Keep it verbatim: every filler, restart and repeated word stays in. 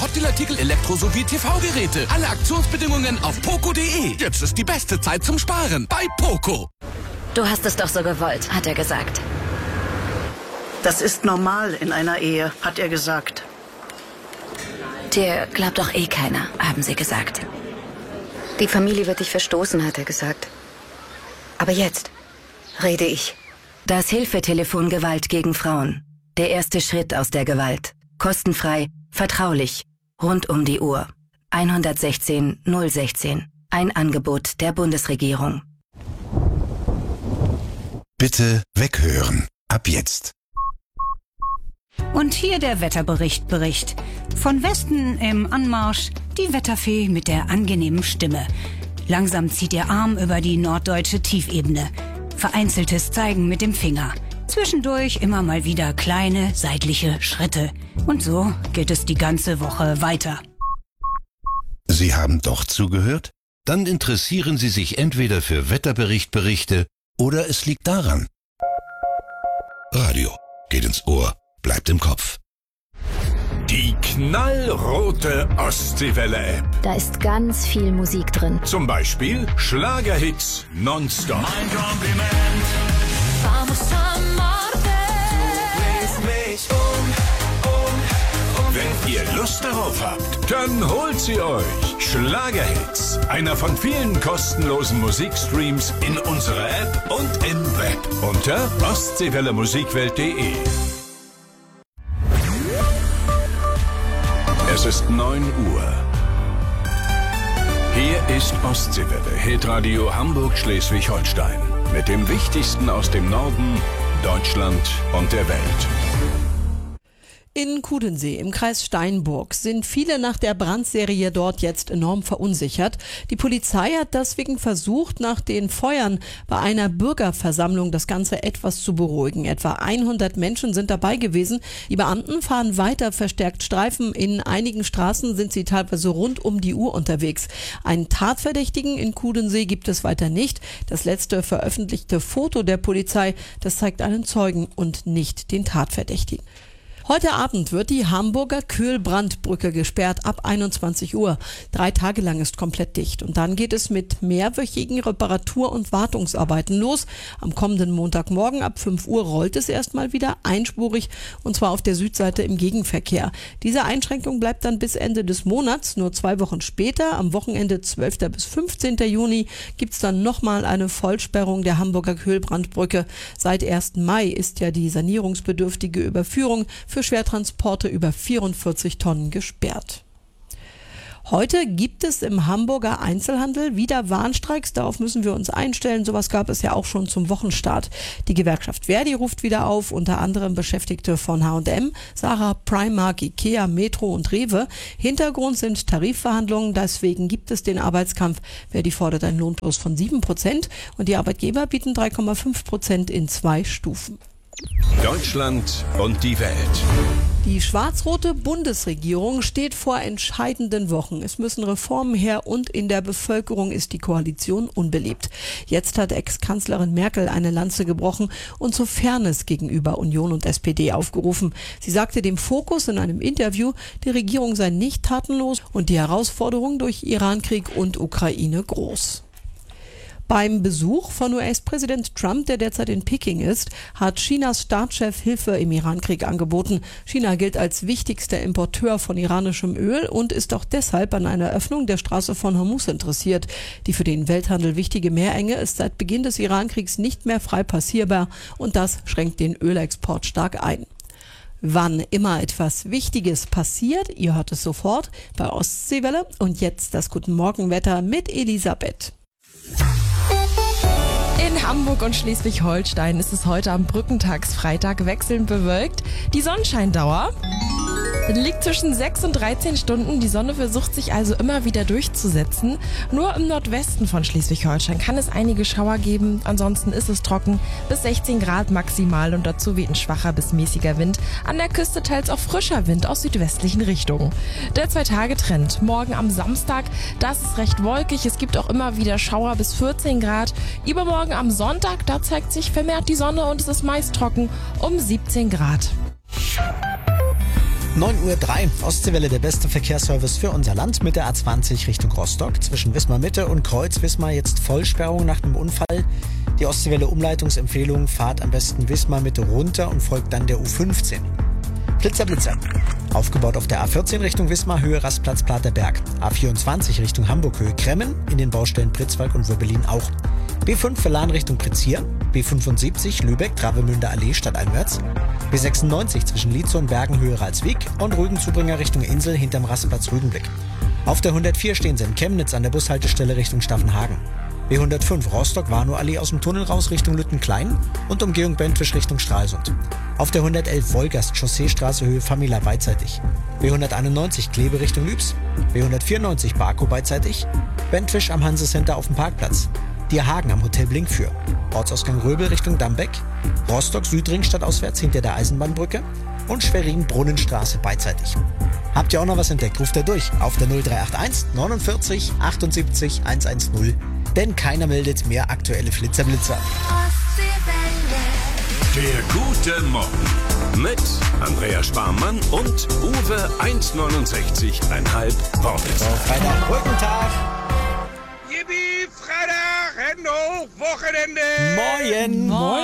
Hotdeal-Artikel, Elektro- sowie T V-Geräte. Alle Aktionsbedingungen auf poco punkt de. Jetzt ist die beste Zeit zum Sparen bei Poco. Du hast es doch so gewollt, hat er gesagt. Das ist normal in einer Ehe, hat er gesagt. Dir glaubt doch eh keiner, haben sie gesagt. Die Familie wird dich verstoßen, hat er gesagt. Aber jetzt rede ich. Das Hilfetelefon Gewalt gegen Frauen. Der erste Schritt aus der Gewalt. Kostenfrei, vertraulich, rund um die Uhr. eins eins sechs null eins sechs. Ein Angebot der Bundesregierung. Bitte weghören. Ab jetzt. Und hier der Wetterbericht Bericht. Von Westen im Anmarsch die Wetterfee mit der angenehmen Stimme. Langsam zieht ihr Arm über die norddeutsche Tiefebene. Vereinzeltes Zeigen mit dem Finger. Zwischendurch immer mal wieder kleine seitliche Schritte. Und so geht es die ganze Woche weiter. Sie haben doch zugehört? Dann interessieren Sie sich entweder für Wetterberichtberichte oder es liegt daran. Radio geht ins Ohr, bleibt im Kopf. Die knallrote Ostseewelle-App. Da ist ganz viel Musik drin. Zum Beispiel Schlagerhits nonstop. Mein Kompliment. Vamos a Marte. Du bringst mich um, um, um. Wenn ihr Lust darauf habt, dann holt sie euch. Schlagerhits. Einer von vielen kostenlosen Musikstreams in unserer App und im Web. Unter ostseewelle musikwelt punkt de. Es ist neun Uhr. Hier ist Ostseewelle, Hitradio Hamburg-Schleswig-Holstein. Mit dem Wichtigsten aus dem Norden, Deutschland und der Welt. In Kudensee im Kreis Steinburg sind viele nach der Brandserie dort jetzt enorm verunsichert. Die Polizei hat deswegen versucht, nach den Feuern bei einer Bürgerversammlung das Ganze etwas zu beruhigen. Etwa hundert Menschen sind dabei gewesen. Die Beamten fahren weiter verstärkt Streifen. In einigen Straßen sind sie teilweise rund um die Uhr unterwegs. Einen Tatverdächtigen in Kudensee gibt es weiter nicht. Das letzte veröffentlichte Foto der Polizei, das zeigt einen Zeugen und nicht den Tatverdächtigen. Heute Abend wird die Hamburger Köhlbrandbrücke gesperrt ab einundzwanzig Uhr. Drei Tage lang ist komplett dicht. Und dann geht es mit mehrwöchigen Reparatur- und Wartungsarbeiten los. Am kommenden Montagmorgen ab fünf Uhr rollt es erstmal wieder einspurig, und zwar auf der Südseite im Gegenverkehr. Diese Einschränkung bleibt dann bis Ende des Monats. Nur zwei Wochen später, am Wochenende zwölften bis fünfzehnten Juni, gibt es dann nochmal eine Vollsperrung der Hamburger Köhlbrandbrücke. Seit ersten Mai ist ja die sanierungsbedürftige Überführung für Schwertransporte über vierundvierzig Tonnen gesperrt. Heute gibt es im Hamburger Einzelhandel wieder Warnstreiks. Darauf müssen wir uns einstellen. Sowas gab es ja auch schon zum Wochenstart. Die Gewerkschaft Verdi ruft wieder auf, unter anderem Beschäftigte von H und M, Sarah, Primark, Ikea, Metro und Rewe. Hintergrund sind Tarifverhandlungen. Deswegen gibt es den Arbeitskampf. Verdi fordert einen Lohnplus von sieben Prozent und die Arbeitgeber bieten drei Komma fünf Prozent in zwei Stufen. Deutschland und die Welt. Die schwarz-rote Bundesregierung steht vor entscheidenden Wochen. Es müssen Reformen her und in der Bevölkerung ist die Koalition unbeliebt. Jetzt hat Ex-Kanzlerin Merkel eine Lanze gebrochen und zur Fairness gegenüber Union und S P D aufgerufen. Sie sagte dem Fokus in einem Interview, die Regierung sei nicht tatenlos und die Herausforderungen durch Irankrieg und Ukraine groß. Beim Besuch von U S-Präsident Trump, der derzeit in Peking ist, hat Chinas Staatschef Hilfe im Irankrieg angeboten. China gilt als wichtigster Importeur von iranischem Öl und ist auch deshalb an einer Öffnung der Straße von Hormuz interessiert. Die für den Welthandel wichtige Meerenge ist seit Beginn des Irankriegs nicht mehr frei passierbar und das schränkt den Ölexport stark ein. Wann immer etwas Wichtiges passiert, ihr hört es sofort bei Ostseewelle. Und jetzt das Guten Morgenwetter mit Elisabeth. In Hamburg und Schleswig-Holstein ist es heute am Brückentagsfreitag wechselnd bewölkt. Die Sonnenscheindauer liegt zwischen sechs und dreizehn Stunden. Die Sonne versucht sich also immer wieder durchzusetzen. Nur im Nordwesten von Schleswig-Holstein kann es einige Schauer geben. Ansonsten ist es trocken, bis sechzehn Grad maximal und dazu weht ein schwacher bis mäßiger Wind. An der Küste teils auch frischer Wind aus südwestlichen Richtungen. Der Zwei-Tage-Trend. Morgen am Samstag, das ist recht wolkig. Es gibt auch immer wieder Schauer bis vierzehn Grad. Übermorgen am Sonntag, da zeigt sich vermehrt die Sonne und es ist meist trocken um siebzehn Grad. neun Uhr drei, Ostseewelle, der beste Verkehrsservice für unser Land mit der A zwanzig Richtung Rostock. Zwischen Wismar Mitte und Kreuz Wismar jetzt Vollsperrung nach dem Unfall. Die Ostseewelle Umleitungsempfehlung, fahrt am besten Wismar Mitte runter und folgt dann der U fünfzehn. Blitzer, Blitzer. Aufgebaut auf der A vierzehn Richtung Wismar, Höhe Rastplatz Platerberg. A vierundzwanzig Richtung Hamburg, Höhe Kremmen, in den Baustellen Pritzwalk und Wöbbelin auch. B fünf Verlan Richtung Prizier, B fünfundsiebzig Lübeck, Travemünder Allee stadteinwärts, B sechsundneunzig zwischen Lietzow und Bergen, Höhe Ralswiek und Rügenzubringer Richtung Insel hinterm Rastplatz Rügenblick. Auf der hundertvier stehen sie in Chemnitz an der Bushaltestelle Richtung Staffenhagen. B hundertfünf Rostock-Warnow Allee aus dem Tunnel raus Richtung Lüttenklein und Umgehung Bentwisch Richtung Stralsund. Auf der hundertelf Wolgast Chausseestraße Höhe Famila beidseitig. B hunderteinundneunzig Kleve Richtung Lübs. B hundertvierundneunzig Barkow beidseitig. Bentwisch am Hansecenter auf dem Parkplatz. Dierhagen am Hotel Blinkfür. Ortsausgang Röbel Richtung Dambeck. Rostock Südring stadtauswärts hinter der Eisenbahnbrücke. Und Schwerin Brunnenstraße beidseitig. Habt ihr auch noch was entdeckt? Ruft er durch auf der null drei acht eins neunundvierzig achtundsiebzig hundertzehn. Denn keiner meldet mehr aktuelle Flitzerblitzer. Der gute Morgen mit Andrea Sparmann und Uwe eins neunundsechzig Komma fünf Wortes. So, Freitag, Brückentag. Yippie, Freitag, Hände hoch, Wochenende. Moin. Moin.